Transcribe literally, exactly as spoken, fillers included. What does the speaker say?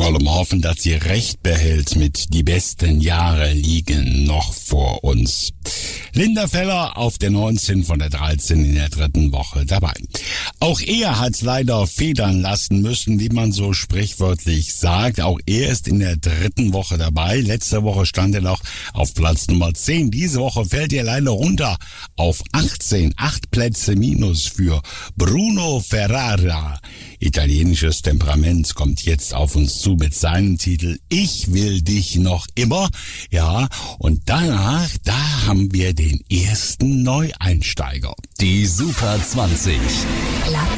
wollen wir hoffen, dass sie recht behält mit die besten Jahre liegen noch vor uns. Linda Feller auf der neunzehn von der dreizehn in der dritten Woche dabei. Auch er hat leider federn lassen müssen, wie man so sprichwörtlich sagt. Auch er ist in der dritten Woche dabei. Letzte Woche stand er noch auf Platz Nummer zehn. Diese Woche fällt er leider runter auf achtzehn. Acht Plätze minus für Bruno Ferrara. Italienisches Temperament kommt jetzt auf uns zu mit seinem Titel Ich will dich noch immer. Ja, und danach, da haben wir den ersten Neueinsteiger. Die Super zwanzig. Platz